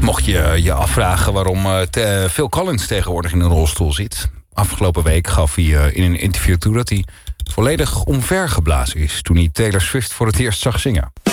Mocht je je afvragen waarom Phil Collins tegenwoordig in een rolstoel zit. Afgelopen week gaf hij in een interview toe dat hij volledig omvergeblazen is toen hij Taylor Swift voor het eerst zag zingen.